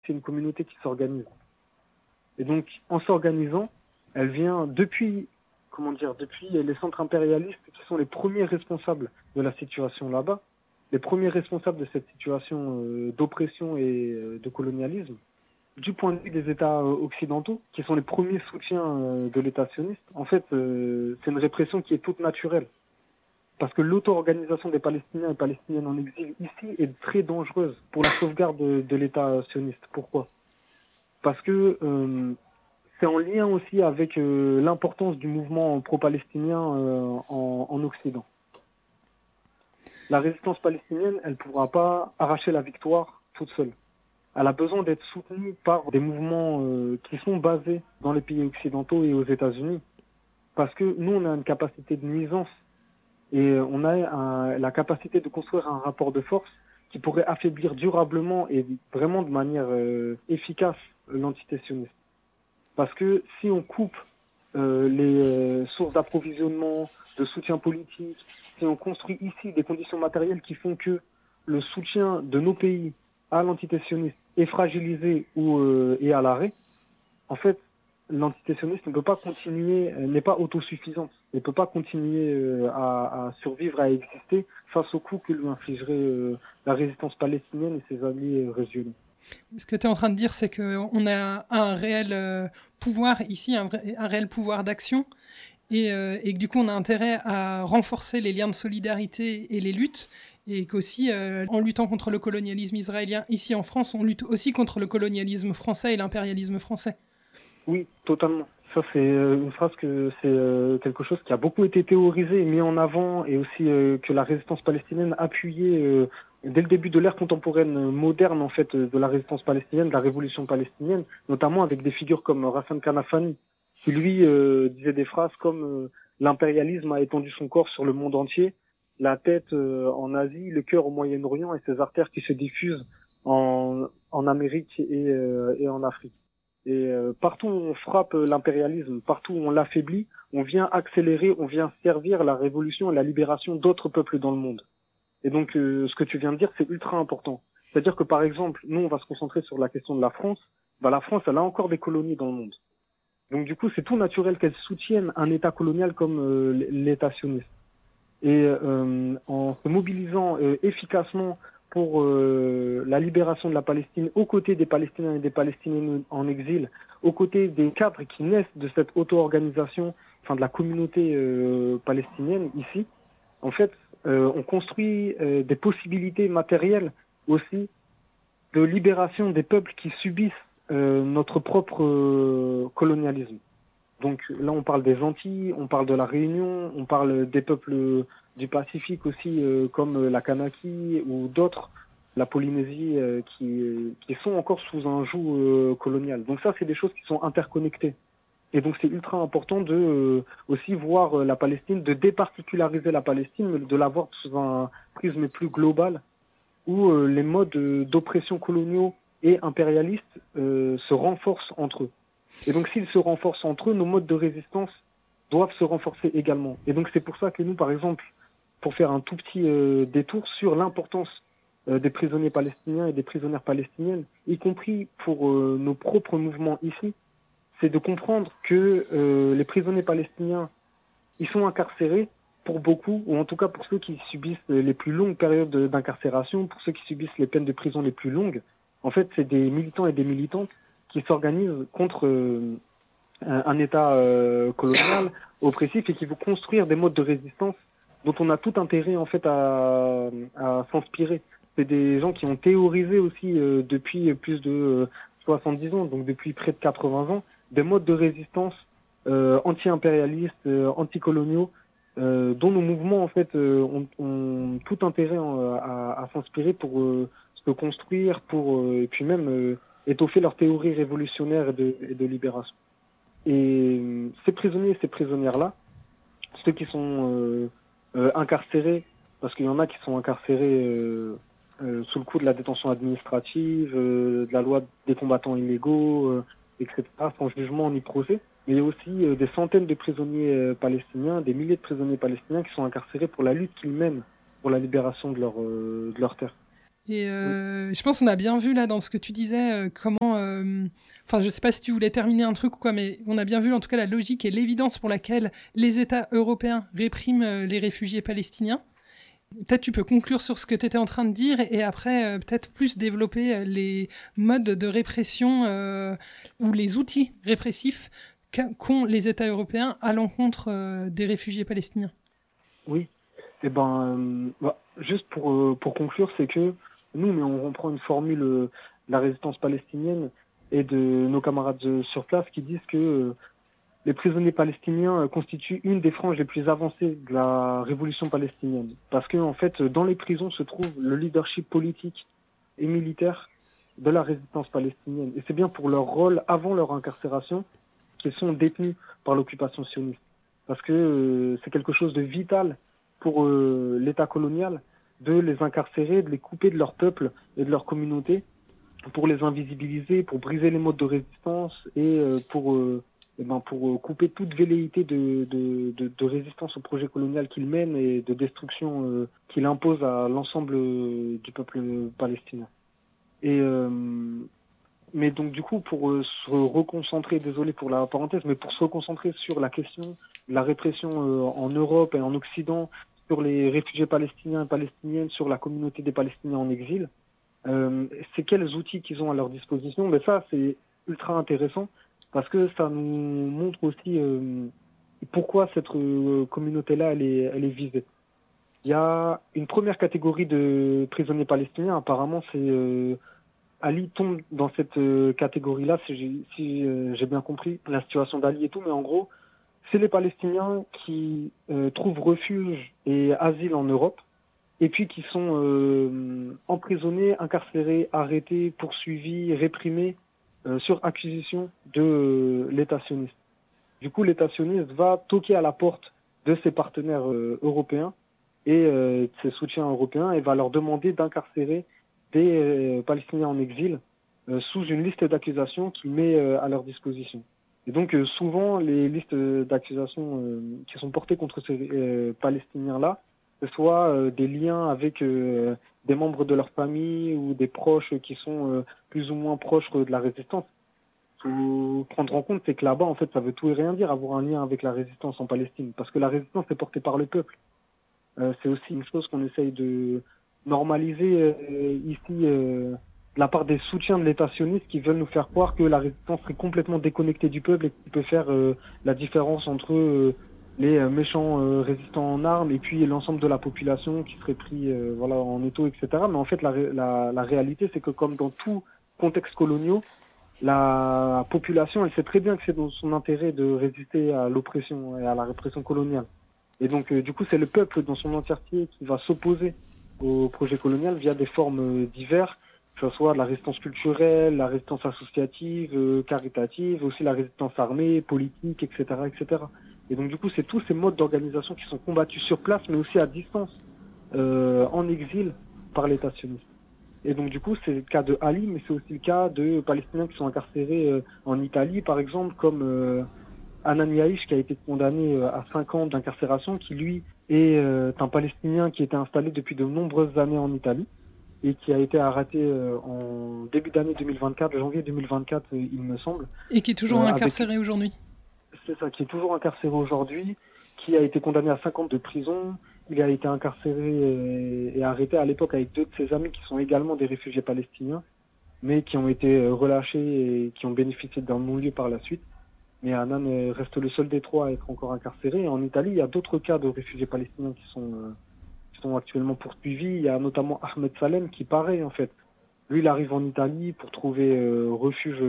c'est une communauté qui s'organise. Et donc, en s'organisant, elle vient depuis les centres impérialistes qui sont les premiers responsables de la situation là-bas, les premiers responsables de cette situation d'oppression et de colonialisme, du point de vue des États occidentaux, qui sont les premiers soutiens de l'État sioniste. En fait, c'est une répression qui est toute naturelle. Parce que l'auto-organisation des Palestiniens et Palestiniennes en exil ici est très dangereuse pour la sauvegarde de l'État sioniste. Pourquoi ? Parce que c'est en lien aussi avec l'importance du mouvement pro-palestinien en Occident. La résistance palestinienne, elle ne pourra pas arracher la victoire toute seule. Elle a besoin d'être soutenue par des mouvements qui sont basés dans les pays occidentaux et aux États-Unis. Parce que nous, on a une capacité de nuisance et on a la capacité de construire un rapport de force qui pourrait affaiblir durablement et vraiment de manière efficace l'entité sioniste. Parce que si on coupe les sources d'approvisionnement, de soutien politique, si on construit ici des conditions matérielles qui font que le soutien de nos pays à l'entité sioniste est fragilisé ou est à l'arrêt, en fait, l'entité sioniste ne peut pas continuer, n'est pas autosuffisante, ne peut pas continuer à survivre, à exister face aux coups que lui infligerait la résistance palestinienne et ses alliés régionaux. Ce que tu es en train de dire, c'est qu'on a un réel pouvoir ici, un réel pouvoir d'action, et que du coup, on a intérêt à renforcer les liens de solidarité et les luttes, et qu'aussi, en luttant contre le colonialisme israélien ici en France, on lutte aussi contre le colonialisme français et l'impérialisme français. Oui, totalement. Ça, c'est une phrase c'est quelque chose qui a beaucoup été théorisé et mis en avant, et aussi que la résistance palestinienne appuyait dès le début de l'ère contemporaine moderne, en fait, de la résistance palestinienne, de la révolution palestinienne, notamment avec des figures comme Hassan Kanafani, qui lui disait des phrases comme l'impérialisme a étendu son corps sur le monde entier, la tête en Asie, le cœur au Moyen-Orient et ses artères qui se diffusent en Amérique et en Afrique. Et partout où on frappe l'impérialisme, partout où on l'affaiblit, on vient accélérer, on vient servir la révolution et la libération d'autres peuples dans le monde. Et donc, ce que tu viens de dire, c'est ultra important. C'est-à-dire que, par exemple, nous, on va se concentrer sur la question de la France. La France, elle a encore des colonies dans le monde. Donc, du coup, c'est tout naturel qu'elle soutienne un État colonial comme l'État sioniste. Et en se mobilisant efficacement pour la libération de la Palestine, aux côtés des Palestiniens et des Palestiniennes en exil, aux côtés des cadres qui naissent de cette auto-organisation, enfin de la communauté palestinienne ici, en fait, on construit des possibilités matérielles aussi de libération des peuples qui subissent notre propre colonialisme. Donc là, on parle des Antilles, on parle de la Réunion, on parle des peuples du Pacifique aussi, comme la Kanaki ou d'autres, la Polynésie, qui sont encore sous un joug colonial. Donc ça, c'est des choses qui sont interconnectées. Et donc c'est ultra important de aussi voir la Palestine, de départiculariser la Palestine, mais de la voir sous un prisme plus global, où les modes d'oppression coloniaux et impérialistes se renforcent entre eux. Et donc s'ils se renforcent entre eux, nos modes de résistance doivent se renforcer également. Et donc c'est pour ça que nous, par exemple, pour faire un tout petit détour sur l'importance des prisonniers palestiniens et des prisonnières palestiniennes, y compris pour nos propres mouvements ici, c'est de comprendre que les prisonniers palestiniens, ils sont incarcérés pour beaucoup, ou en tout cas pour ceux qui subissent les plus longues périodes d'incarcération, pour ceux qui subissent les peines de prison les plus longues. En fait, c'est des militants et des militantes qui s'organisent contre un État colonial, oppressif, et qui veut construire des modes de résistance dont on a tout intérêt en fait à s'inspirer. C'est des gens qui ont théorisé aussi depuis plus de 70 ans, donc depuis près de 80 ans, des modes de résistance anti-impérialistes, anticoloniaux, dont nos mouvements en fait ont tout intérêt à s'inspirer pour se construire, et puis même étoffer leurs théories révolutionnaires et de libération. Et ces prisonniers et ces prisonnières-là, ceux qui sont incarcérés, parce qu'il y en a qui sont incarcérés sous le coup de la détention administrative, de la loi des combattants illégaux, etc., sans jugement ni procès. Mais il y a aussi des centaines de prisonniers palestiniens, des milliers de prisonniers palestiniens qui sont incarcérés pour la lutte qu'ils mènent pour la libération de leur terre. Et Oui. je pense qu'on a bien vu là dans ce que tu disais comment... Enfin, je sais pas si tu voulais terminer un truc ou quoi, mais on a bien vu en tout cas la logique et l'évidence pour laquelle les États européens répriment les réfugiés palestiniens. Peut-être tu peux conclure sur ce que tu étais en train de dire et après peut-être plus développer les modes de répression ou les outils répressifs qu'ont les États européens à l'encontre des réfugiés palestiniens. Oui. Et juste pour conclure, c'est que nous, mais on reprend une formule de la résistance palestinienne et de nos camarades sur place qui disent que les prisonniers palestiniens constituent une des franges les plus avancées de la révolution palestinienne. Parce que, en fait, dans les prisons se trouve le leadership politique et militaire de la résistance palestinienne. Et c'est bien pour leur rôle avant leur incarcération qu'ils sont détenus par l'occupation sioniste. Parce que c'est quelque chose de vital pour l'État colonial de les incarcérer, de les couper de leur peuple et de leur communauté, pour les invisibiliser, pour briser les modes de résistance et pour couper toute velléité de résistance au projet colonial qu'il mène et de destruction qu'il impose à l'ensemble du peuple palestinien. Et mais donc du coup, pour se reconcentrer, désolé pour la parenthèse, mais pour se reconcentrer sur la question de la répression en Europe et en Occident, sur les réfugiés palestiniens et palestiniennes, sur la communauté des Palestiniens en exil, c'est quels outils qu'ils ont à leur disposition. Mais ça, c'est ultra intéressant parce que ça nous montre aussi pourquoi cette communauté-là, elle est visée. Il y a une première catégorie de prisonniers palestiniens, apparemment, c'est Ali tombe dans cette catégorie-là, si j'ai bien compris la situation d'Ali et tout, mais en gros, c'est les Palestiniens qui trouvent refuge et asile en Europe, et puis qui sont emprisonnés, incarcérés, arrêtés, poursuivis, réprimés sur accusation de l'État sioniste. Du coup, l'État sioniste va toquer à la porte de ses partenaires européens et de ses soutiens européens et va leur demander d'incarcérer des Palestiniens en exil sous une liste d'accusations qu'il met à leur disposition. Et donc souvent, les listes d'accusations qui sont portées contre ces Palestiniens-là, que ce soit des liens avec des membres de leur famille ou des proches qui sont plus ou moins proches de la résistance. Il faut prendre en compte, c'est que là-bas, en fait, ça veut tout et rien dire, avoir un lien avec la résistance en Palestine, parce que la résistance est portée par le peuple. C'est aussi une chose qu'on essaye de normaliser ici de la part des soutiens de l'État sioniste qui veulent nous faire croire que la résistance serait complètement déconnectée du peuple et qui peut faire la différence entre les méchants résistants en armes et puis l'ensemble de la population qui serait pris voilà, en étau, etc. Mais en fait, la réalité, c'est que comme dans tout contexte colonial, la population, elle sait très bien que c'est dans son intérêt de résister à l'oppression et à la répression coloniale. Et donc, du coup, c'est le peuple dans son entièreté qui va s'opposer au projet colonial via des formes diverses, que ce soit la résistance culturelle, la résistance associative, caritative, aussi la résistance armée, politique, etc., etc. Et donc, du coup, c'est tous ces modes d'organisation qui sont combattus sur place, mais aussi à distance, en exil, par l'État sioniste. Et donc, du coup, c'est le cas de Ali, mais c'est aussi le cas de Palestiniens qui sont incarcérés en Italie, par exemple, comme Hanan Yaïch, qui a été condamné à 5 ans d'incarcération, qui lui est un Palestinien qui était installé depuis de nombreuses années en Italie et qui a été arrêté en début d'année 2024, janvier 2024, il me semble. Et qui est toujours incarcéré aujourd'hui. C'est ça, qui est toujours incarcéré aujourd'hui, qui a été condamné à 5 ans de prison. Il a été incarcéré et arrêté à l'époque avec 2 de ses amis qui sont également des réfugiés palestiniens, mais qui ont été relâchés et qui ont bénéficié d'un non-lieu par la suite. Mais Hanan reste le seul des 3 à être encore incarcéré. Et en Italie, il y a d'autres cas de réfugiés palestiniens qui sont actuellement poursuivis. Il y a notamment Ahmed Salem qui, pareil, en fait. Lui, il arrive en Italie pour trouver refuge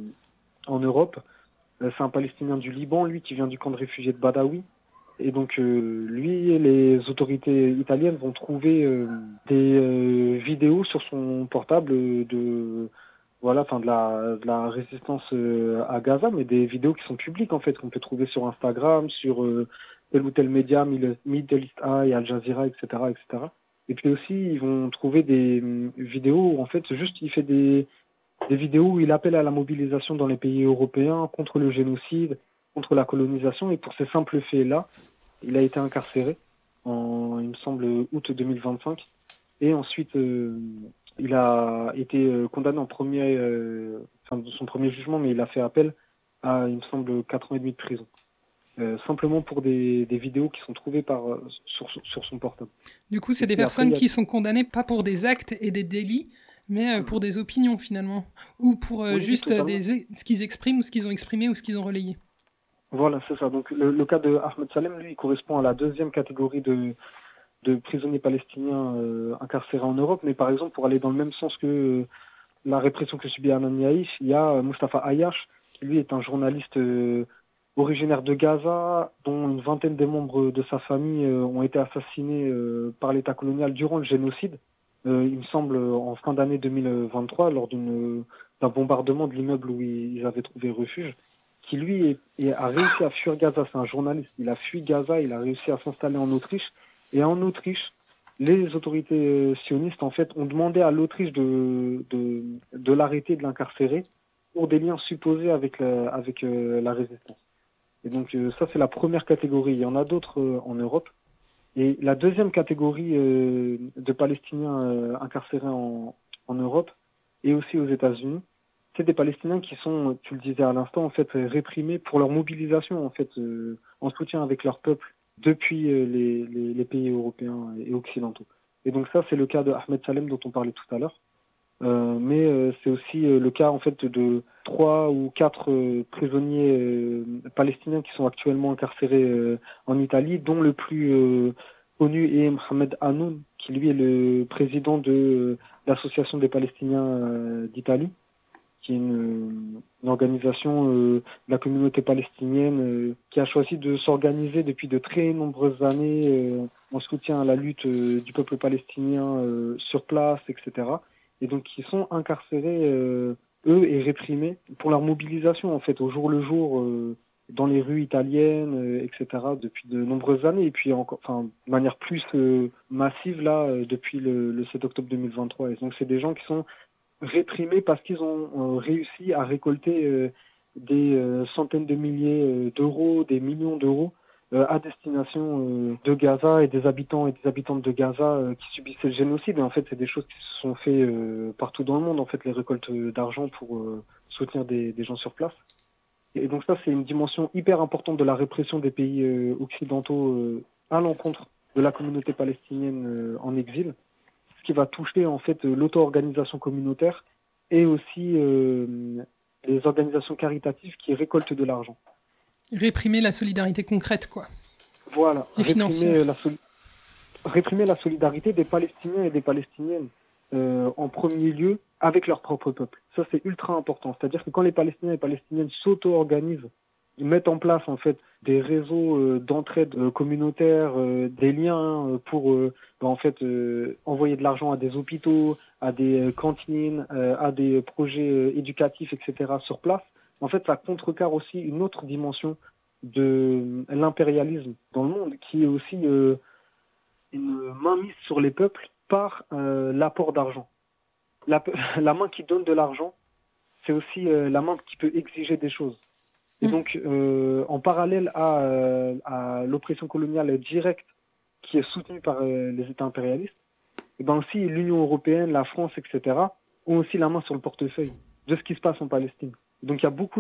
en Europe. C'est un Palestinien du Liban, lui, qui vient du camp de réfugiés de Badawi. Et donc, lui, les autorités italiennes vont trouver des vidéos sur son portable de la résistance à Gaza, mais des vidéos qui sont publiques, en fait, qu'on peut trouver sur Instagram, sur tel ou tel média, Middle East Eye, Al Jazeera, etc., etc. Et puis aussi, ils vont trouver des vidéos où, en fait, juste, il fait des vidéos où il appelle à la mobilisation dans les pays européens contre le génocide, contre la colonisation, et pour ces simples faits-là, il a été incarcéré en, il me semble, août 2025. Et ensuite, Il a été condamné de son premier jugement, mais il a fait appel à, il me semble, 4 ans et demi de prison. Simplement pour des vidéos qui sont trouvées sur son portable. Du coup, c'est des personnes qui sont condamnées pas pour des actes et des délits, mais pour des opinions finalement, ou pour juste ce qu'ils expriment, ou ce qu'ils ont exprimé, ou ce qu'ils ont relayé. Voilà, c'est ça. Donc le cas de Ahmed Salem, lui, il correspond à la deuxième catégorie de prisonniers palestiniens incarcérés en Europe. Mais par exemple, pour aller dans le même sens que la répression que subit Hanan Yaïch, il y a Mustafa Ayash, qui lui est un journaliste originaire de Gaza, dont une vingtaine des membres de sa famille ont été assassinés par l'État colonial durant le génocide. Il me semble en fin d'année 2023, lors d'un bombardement de l'immeuble où ils avaient trouvé refuge, qui lui a réussi à fuir Gaza. C'est un journaliste. Il a fui Gaza, il a réussi à s'installer en Autriche. Et en Autriche, les autorités sionistes en fait ont demandé à l'Autriche de l'arrêter, de l'incarcérer pour des liens supposés avec la résistance. Et donc ça, c'est la première catégorie. Il y en a d'autres en Europe. Et la deuxième catégorie de Palestiniens incarcérés en Europe et aussi aux États-Unis, c'est des Palestiniens qui sont, tu le disais à l'instant, en fait réprimés pour leur mobilisation en fait en soutien avec leur peuple depuis les pays européens et occidentaux. Et donc ça, c'est le cas de Ahmed Salem dont on parlait tout à l'heure. Mais c'est aussi le cas en fait de 3 ou 4 prisonniers palestiniens qui sont actuellement incarcérés en Italie, dont le plus connu est Mohamed Hanoun, qui lui est le président de l'Association des Palestiniens d'Italie, qui est une organisation de la communauté palestinienne qui a choisi de s'organiser depuis de très nombreuses années en soutien à la lutte du peuple palestinien sur place, etc. Et donc qui sont incarcérés, eux, et réprimés pour leur mobilisation, en fait, au jour le jour, dans les rues italiennes, etc., depuis de nombreuses années. Et puis, de manière plus massive, là, depuis le 7 octobre 2023. Et donc, c'est des gens qui sont réprimés parce qu'ils ont réussi à récolter des centaines de milliers d'euros, des millions d'euros, à destination de Gaza et des habitants et des habitantes de Gaza qui subissaient le génocide. Et en fait, c'est des choses qui se sont faites partout dans le monde, en fait, les récoltes d'argent pour soutenir des gens sur place. Et donc ça, c'est une dimension hyper importante de la répression des pays occidentaux à l'encontre de la communauté palestinienne en exil, ce qui va toucher en fait l'auto-organisation communautaire et aussi les organisations caritatives qui récoltent de l'argent. Réprimer la solidarité concrète, quoi. Voilà, et financière. Réprimer la solidarité des Palestiniens et des Palestiniennes en premier lieu avec leur propre peuple. Ça, c'est ultra important. C'est-à-dire que quand les Palestiniens et les Palestiniennes s'auto-organisent, ils mettent en place en fait des réseaux d'entraide communautaire, des liens pour envoyer de l'argent à des hôpitaux, à des cantines, à des projets éducatifs, etc. sur place. En fait, ça contrecarre aussi une autre dimension de l'impérialisme dans le monde, qui est aussi une mainmise sur les peuples par l'apport d'argent. La main qui donne de l'argent, c'est aussi la main qui peut exiger des choses. Et donc, en parallèle à l'oppression coloniale directe qui est soutenue par les États impérialistes, et ben aussi l'Union européenne, la France, etc., ont aussi la main sur le portefeuille de ce qui se passe en Palestine. Donc, il y a beaucoup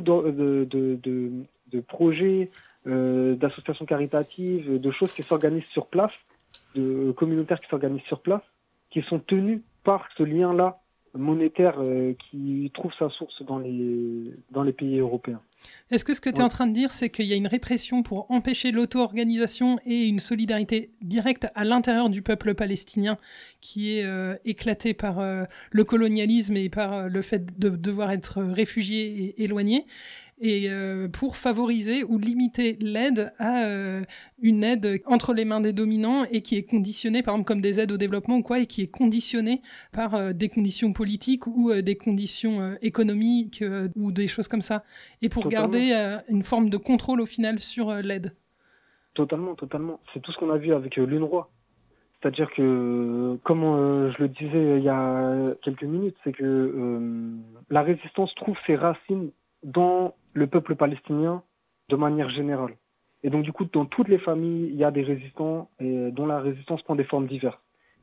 de projets, d'associations caritatives, de choses qui s'organisent sur place, de communautaires qui s'organisent sur place, qui sont tenus par ce lien-là monétaire qui trouve sa source dans les pays européens. Est-ce que ce que tu es en train de dire, c'est qu'il y a une répression pour empêcher l'auto-organisation et une solidarité directe à l'intérieur du peuple palestinien qui est éclaté par le colonialisme et par le fait de devoir être réfugié et éloigné, et pour favoriser ou limiter l'aide à une aide entre les mains des dominants et qui est conditionnée, par exemple comme des aides au développement ou quoi, et qui est conditionnée par des conditions politiques ou des conditions économiques ou des choses comme ça, et pour garder une forme de contrôle au final sur l'aide. Totalement. C'est tout ce qu'on a vu avec l'UNRWA. C'est-à-dire que, comme je le disais il y a quelques minutes, c'est que la résistance trouve ses racines dans le peuple palestinien de manière générale. Et donc, du coup, dans toutes les familles, il y a des résistants dont la résistance prend des formes diverses.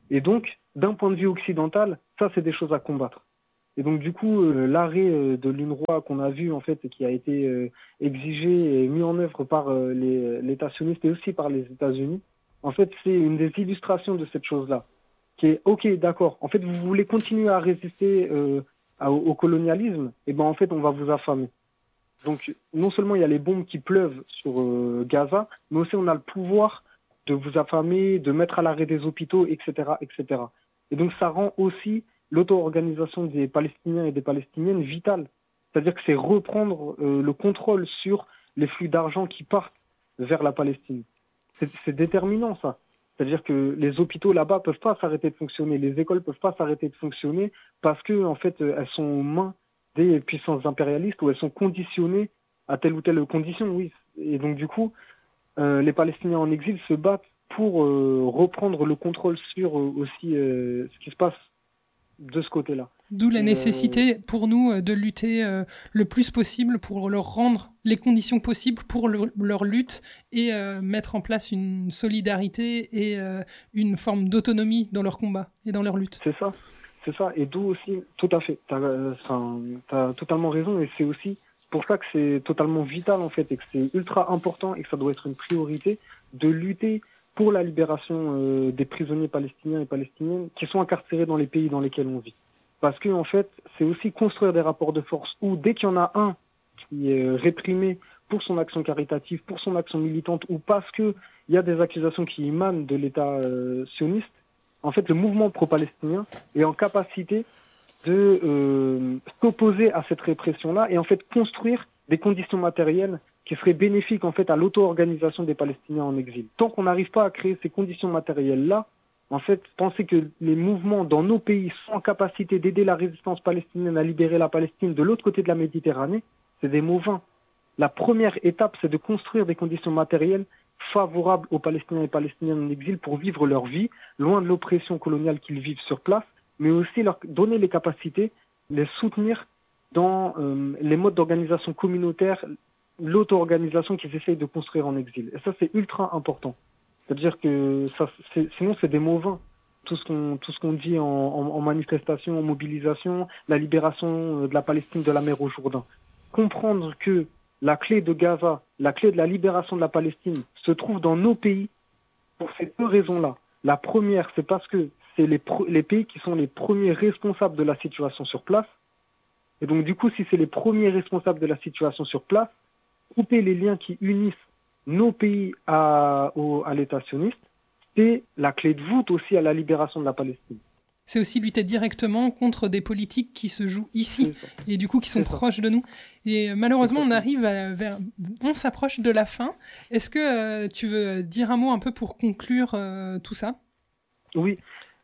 Et donc, d'un point de vue occidental, ça, c'est des choses à combattre. Et donc, du coup, l'arrêt de l'UNRWA qu'on a vu, en fait, et qui a été exigé et mis en œuvre par l'État sioniste et aussi par les États-Unis, en fait, c'est une des illustrations de cette chose-là, qui est, OK, d'accord, en fait, vous voulez continuer à résister au colonialisme, et ben en fait, on va vous affamer. Donc, non seulement il y a les bombes qui pleuvent sur Gaza, mais aussi on a le pouvoir de vous affamer, de mettre à l'arrêt des hôpitaux, etc., etc. Et donc, ça rend aussi l'auto-organisation des Palestiniens et des Palestiniennes vitale. C'est-à-dire que c'est reprendre le contrôle sur les flux d'argent qui partent vers la Palestine. C'est déterminant, ça. C'est-à-dire que les hôpitaux là-bas peuvent pas s'arrêter de fonctionner, les écoles peuvent pas s'arrêter de fonctionner parce que, en fait, elles sont aux mains des puissances impérialistes ou elles sont conditionnées à telle ou telle condition, oui. Et donc, du coup, les Palestiniens en exil se battent pour reprendre le contrôle sur aussi ce qui se passe de ce côté-là. D'où la nécessité pour nous de lutter le plus possible pour leur rendre les conditions possibles pour leur lutte et mettre en place une solidarité et une forme d'autonomie dans leur combat et dans leur lutte. C'est ça. Et d'où aussi, tout à fait, t'as totalement raison, et c'est aussi pour ça que c'est totalement vital, en fait, et que c'est ultra important et que ça doit être une priorité de lutter pour la libération des prisonniers palestiniens et palestiniennes qui sont incarcérés dans les pays dans lesquels on vit. Parce que, en fait, c'est aussi construire des rapports de force où, dès qu'il y en a un qui est réprimé pour son action caritative, pour son action militante, ou parce qu'il y a des accusations qui émanent de l'État sioniste, en fait, le mouvement pro-palestinien est en capacité de s'opposer à cette répression-là et, en fait, construire des conditions matérielles qui seraient bénéfiques, en fait, à l'auto-organisation des Palestiniens en exil. Tant qu'on n'arrive pas à créer ces conditions matérielles-là, en fait, penser que les mouvements dans nos pays sont en capacité d'aider la résistance palestinienne à libérer la Palestine de l'autre côté de la Méditerranée, c'est des mots vains. La première étape, c'est de construire des conditions matérielles favorables aux Palestiniens et Palestiniennes en exil pour vivre leur vie, loin de l'oppression coloniale qu'ils vivent sur place, mais aussi leur donner les capacités, les soutenir dans les modes d'organisation communautaire, l'auto-organisation qu'ils essayent de construire en exil. Et ça, c'est ultra important. C'est-à-dire que sinon, c'est des mots vains. Tout ce qu'on dit en manifestation, en mobilisation, la libération de la Palestine de la mer au Jourdain. Comprendre que la clé de Gaza, la clé de la libération de la Palestine se trouve dans nos pays pour ces deux raisons-là. La première, c'est parce que c'est les pays qui sont les premiers responsables de la situation sur place. Et donc, du coup, si c'est les premiers responsables de la situation sur place, couper les liens qui unissent nos pays à l'État sioniste, c'est la clé de voûte aussi à la libération de la Palestine. C'est aussi lutter directement contre des politiques qui se jouent ici et du coup qui sont proches de nous. Et malheureusement, on s'approche de la fin. Est-ce que tu veux dire un mot un peu pour conclure tout ça ? Oui.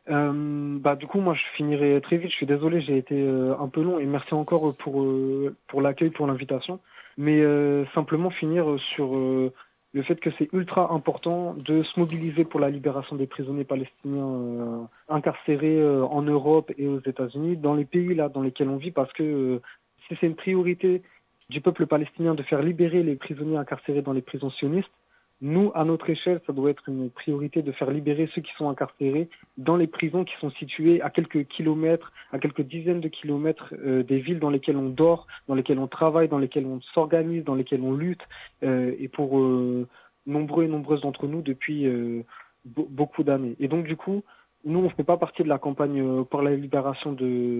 Du coup, moi, je finirai très vite. Je suis désolé, j'ai été un peu long et merci encore pour l'accueil, pour l'invitation. Mais simplement finir sur le fait que c'est ultra important de se mobiliser pour la libération des prisonniers palestiniens incarcérés en Europe et aux États-Unis, dans les pays là dans lesquels on vit, parce que si c'est une priorité du peuple palestinien de faire libérer les prisonniers incarcérés dans les prisons sionistes, nous, à notre échelle, ça doit être une priorité de faire libérer ceux qui sont incarcérés dans les prisons qui sont situées à quelques kilomètres, à quelques dizaines de kilomètres des villes dans lesquelles on dort, dans lesquelles on travaille, dans lesquelles on s'organise, dans lesquelles on lutte, et pour nombreux et nombreuses d'entre nous depuis beaucoup d'années. Et donc, du coup, nous, on ne fait pas partie de la campagne pour la libération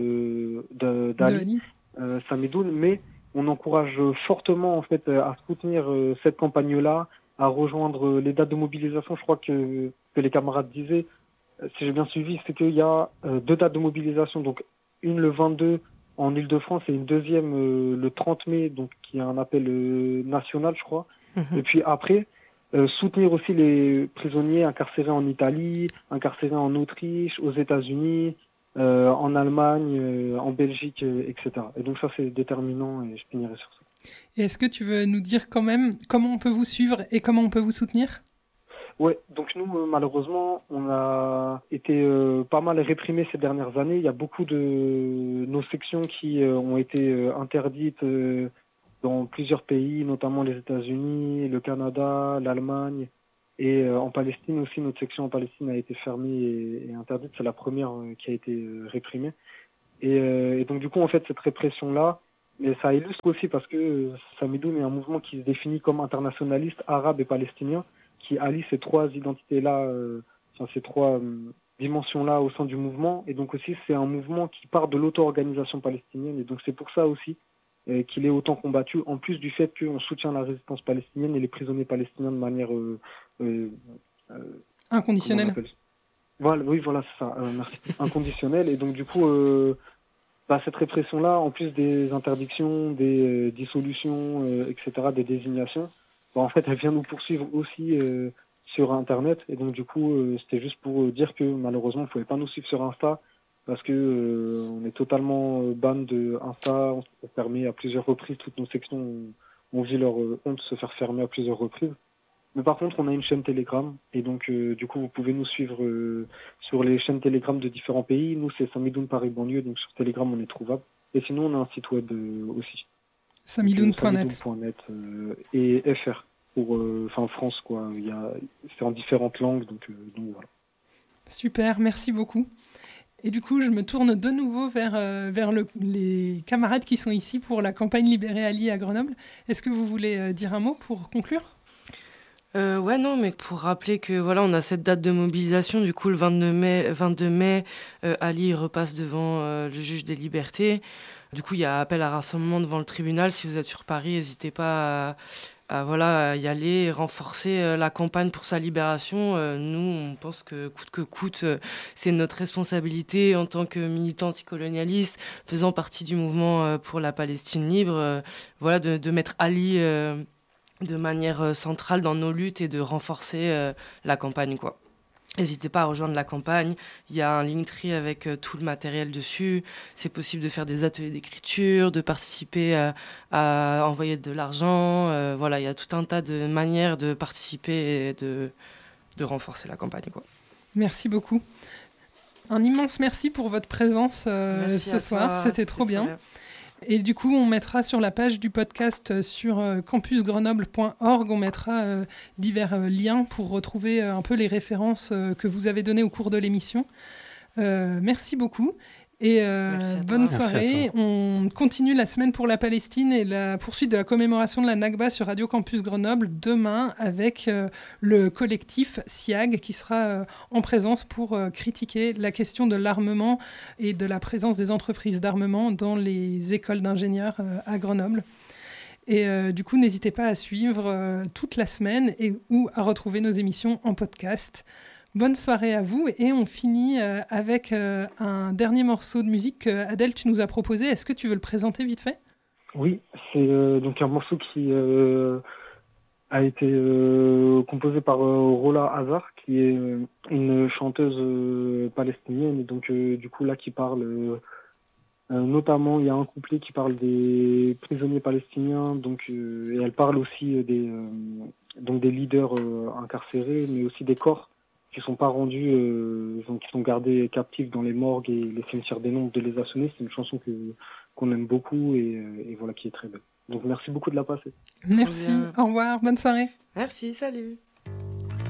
d'Ali Samidoun, mais on encourage fortement, en fait, à soutenir cette campagne-là, à rejoindre les dates de mobilisation. Je crois que les camarades disaient, si j'ai bien suivi, c'est qu'il y a 2 dates de mobilisation, donc une le 22 en Île-de-France et une deuxième le 30 mai, donc qui est un appel national, je crois. Et puis après, soutenir aussi les prisonniers incarcérés en Italie, incarcérés en Autriche, aux États-Unis, en Allemagne, en Belgique, etc. Et donc ça, c'est déterminant et je finirai sur ça. Et est-ce que tu veux nous dire quand même comment on peut vous suivre et comment on peut vous soutenir ? Ouais, donc nous, malheureusement, on a été pas mal réprimés ces dernières années. Il y a beaucoup de nos sections qui ont été interdites dans plusieurs pays, notamment les États-Unis, le Canada, l'Allemagne. Et en Palestine aussi, notre section en Palestine a été fermée et interdite. C'est la première qui a été réprimée. Et donc du coup, en fait, cette répression-là, mais ça illustre aussi parce que Samidoun est un mouvement qui se définit comme internationaliste, arabe et palestinien, qui allie ces trois identités-là, ces trois dimensions-là au sein du mouvement. Et donc aussi, c'est un mouvement qui part de l'auto-organisation palestinienne. Et donc c'est pour ça aussi qu'il est autant combattu, en plus du fait qu'on soutient la résistance palestinienne et les prisonniers palestiniens de manière inconditionnelle. Voilà, oui, voilà, c'est ça. Merci. Inconditionnelle. Et donc du coup, cette répression-là, en plus des interdictions, des dissolutions, etc., des désignations, en fait, elle vient nous poursuivre aussi sur Internet. Et donc du coup, c'était juste pour dire que malheureusement, vous ne pouvez pas nous suivre sur Insta parce que on est totalement ban de Insta. On s'est fait fermer à plusieurs reprises. Toutes nos sections ont vu leur honte se faire fermer à plusieurs reprises. Mais par contre, on a une chaîne Telegram et donc du coup, vous pouvez nous suivre sur les chaînes Telegram de différents pays. Nous, c'est Samidoun Paris Banlieue, donc sur Telegram, on est trouvable. Et sinon, on a un site web aussi. Samidoun.net. Samidoun.net et FR pour France quoi. C'est en différentes langues, donc voilà. Super, merci beaucoup. Et du coup, je me tourne de nouveau vers les camarades qui sont ici pour la campagne Libérer Ali à Grenoble. Est-ce que vous voulez dire un mot pour conclure ? Ouais, non, mais pour rappeler que voilà, on a cette date de mobilisation, du coup, le 22 mai, Ali repasse devant le juge des libertés. Du coup, il y a appel à rassemblement devant le tribunal. Si vous êtes sur Paris, n'hésitez pas à y aller, renforcer la campagne pour sa libération. Nous, on pense que coûte, c'est notre responsabilité en tant que militants anticolonialistes, faisant partie du mouvement pour la Palestine libre, de mettre Ali de manière centrale dans nos luttes et de renforcer la campagne, quoi. N'hésitez pas à rejoindre la campagne. Il y a un Linktree avec tout le matériel dessus. C'est possible de faire des ateliers d'écriture, de participer à envoyer de l'argent. Il y a tout un tas de manières de participer et de renforcer la campagne, quoi. Merci beaucoup. Un immense merci pour votre présence ce soir. C'était trop bien. Et du coup, on mettra sur la page du podcast sur campusgrenoble.org, on mettra divers liens pour retrouver un peu les références que vous avez données au cours de l'émission. Merci beaucoup et bonne soirée. On continue la semaine pour la Palestine et la poursuite de la commémoration de la Nakba sur Radio Campus Grenoble demain avec le collectif SIAG qui sera en présence pour critiquer la question de l'armement et de la présence des entreprises d'armement dans les écoles d'ingénieurs à Grenoble. Et du coup, n'hésitez pas à suivre toute la semaine ou à retrouver nos émissions en podcast. Bonne soirée à vous et on finit avec un dernier morceau de musique que Adèle, tu nous as proposé. Est-ce que tu veux le présenter vite fait ? Oui, c'est donc un morceau qui a été composé par Rola Hazar, qui est une chanteuse palestinienne et donc du coup là qui parle notamment, il y a un couplet qui parle des prisonniers palestiniens, donc et elle parle aussi des leaders incarcérés, mais aussi des corps qui sont pas rendus, qui sont gardés captifs dans les morgues et les cimetières des nombres de les assommer. C'est une chanson qu'on aime beaucoup et voilà qui est très belle. Donc merci beaucoup de la passer. Merci, au revoir, bonne soirée. Merci, salut.